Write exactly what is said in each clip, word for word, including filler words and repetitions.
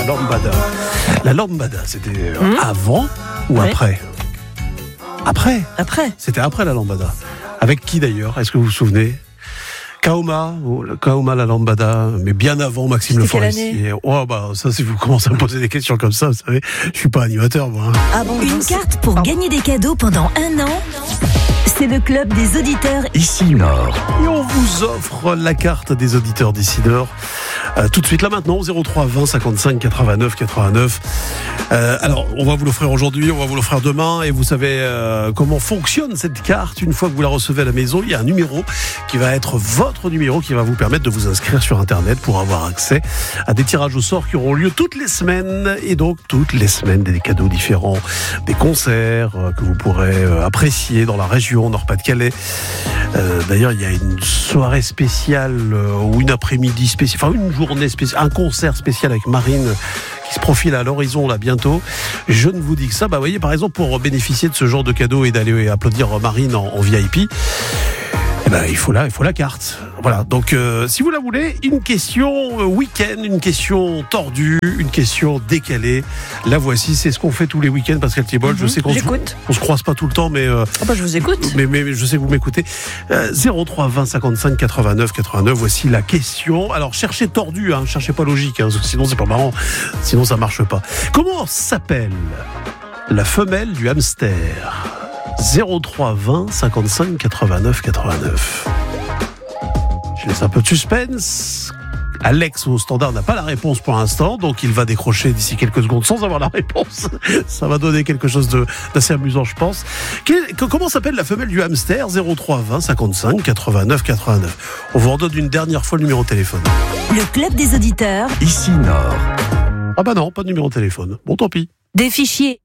La lambada. La lambada, c'était mmh. avant ou ouais. après ? Après. Après. C'était après la lambada. Avec qui d'ailleurs ? Est-ce que vous vous souvenez ? Kaoma, Kaoma la lambada, mais bien avant Maxime Le Forestier. Oh bah ça, si vous commencez à me poser des questions comme ça, vous savez, je suis pas animateur moi. Hein. Ah bon, Une carte pour Pardon. gagner des cadeaux pendant un an. C'est le club des auditeurs Ici Nord. Et on vous offre la carte des auditeurs d'ici Nord. Euh, tout de suite là maintenant au zéro trois vingt cinquante-cinq quatre-vingt-neuf quatre-vingt-neuf. Euh, alors on va vous l'offrir aujourd'hui, on va vous l'offrir demain et vous savez euh, comment fonctionne cette carte. Une fois que vous la recevez à la maison, il y a un numéro qui va être votre numéro qui va vous permettre de vous inscrire sur internet pour avoir accès à des tirages au sort qui auront lieu toutes les semaines et donc toutes les semaines des cadeaux différents, des concerts euh, que vous pourrez euh, apprécier dans la région Nord-Pas-de-Calais. Euh, d'ailleurs il y a une soirée spéciale euh, ou une après-midi spéciale, enfin une journée spéciale, un concert spécial avec Marine qui se profile à l'horizon là bientôt. Je ne vous dis que ça, bah vous voyez par exemple pour bénéficier de ce genre de cadeaux et d'aller applaudir Marine en, en V I P, eh ben, il faut la, il faut la carte. Voilà. Donc, euh, si vous la voulez, une question euh, week-end, une question tordue, une question décalée. La voici. C'est ce qu'on fait tous les week-ends, Pascal Thibault. Mm-hmm. Je sais qu'on se, on se croise pas tout le temps, mais euh, oh bah, je vous écoute. Mais, mais, mais je sais que vous m'écoutez. Euh, zéro trois vingt cinquante-cinq quatre-vingt-neuf quatre-vingt-neuf. Voici la question. Alors, cherchez tordu, hein, cherchez pas logique, hein, sinon c'est pas marrant. Sinon, ça marche pas. Comment s'appelle la femelle du hamster ? zéro trois vingt cinquante-cinq quatre-vingt-neuf quatre-vingt-neuf. Je laisse un peu de suspense. Alex au standard n'a pas la réponse pour l'instant, donc il va décrocher d'ici quelques secondes sans avoir la réponse. Ça va donner quelque chose de, d'assez amusant, je pense. Quel, comment s'appelle la femelle du hamster ? zéro trois vingt cinquante-cinq quatre-vingt-neuf quatre-vingt-neuf. On vous en donne une dernière fois le numéro de téléphone. Le club des auditeurs. Ici Nord. Ah bah non, pas de numéro de téléphone. Bon, tant pis. Des fichiers.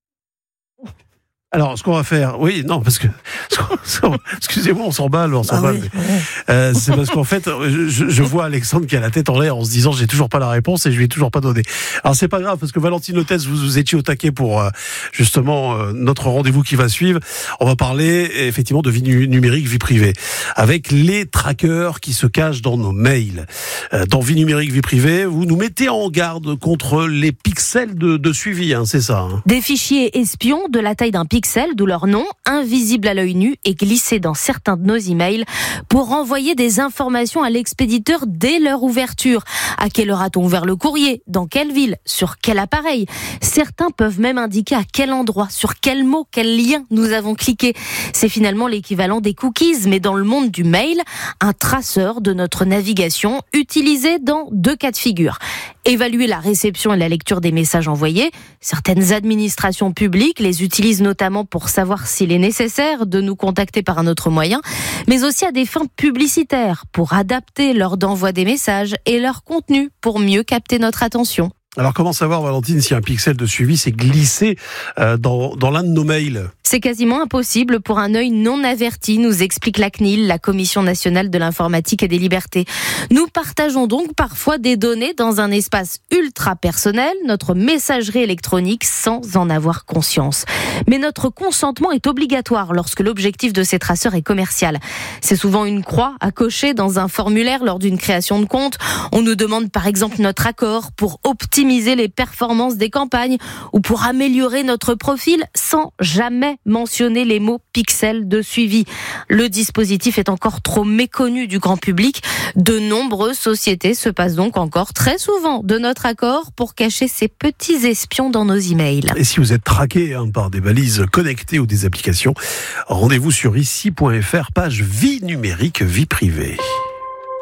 Alors, ce qu'on va faire, oui, non, parce que, excusez-moi, on s'emballe, on s'emballe. Ah oui, mais, ouais. euh, c'est parce qu'en fait, je, je vois Alexandre qui a la tête en l'air en se disant, j'ai toujours pas la réponse et je lui ai toujours pas donné. Alors, c'est pas grave, parce que Valentine Hôtesse, vous, vous étiez au taquet pour, euh, justement, euh, notre rendez-vous qui va suivre. On va parler, effectivement, de vie numérique, vie privée. Avec les trackers qui se cachent dans nos mails. Euh, dans vie numérique, vie privée, vous nous mettez en garde contre les pixels de, de suivi, hein, c'est ça, hein. Des fichiers espions de la taille d'un pixel, d'où leur nom, invisibles à l'œil nu et glissés dans certains de nos emails pour renvoyer des informations à l'expéditeur dès leur ouverture. À quelle heure a-t-on ouvert le courrier ? Dans quelle ville ? Sur quel appareil ? Certains peuvent même indiquer à quel endroit, sur quel mot, quel lien nous avons cliqué. C'est finalement l'équivalent des cookies, mais dans le monde du mail, un traceur de notre navigation utilisé dans deux cas de figure. Évaluer la réception et la lecture des messages envoyés. Certaines administrations publiques les utilisent notamment pour savoir s'il est nécessaire de nous contacter par un autre moyen, mais aussi à des fins publicitaires, pour adapter l'heure d'envoi des messages et leur contenu pour mieux capter notre attention. Alors comment savoir, Valentine, si un pixel de suivi s'est glissé euh, dans, dans l'un de nos mails ? C'est quasiment impossible pour un œil non averti, nous explique la C N I L, la Commission nationale de l'informatique et des libertés. Nous partageons donc parfois des données dans un espace ultra personnel, notre messagerie électronique, sans en avoir conscience. Mais notre consentement est obligatoire lorsque l'objectif de ces traceurs est commercial. C'est souvent une croix à cocher dans un formulaire lors d'une création de compte. On nous demande par exemple notre accord pour optimiser les performances des campagnes ou pour améliorer notre profil sans jamais mentionner les mots pixels de suivi. Le dispositif est encore trop méconnu du grand public. De nombreuses sociétés se passent donc encore très souvent de notre accord pour cacher ces petits espions dans nos emails. Et si vous êtes traqué hein, par des balises connectées ou des applications, rendez-vous sur ici point f r, page vie numérique, vie privée.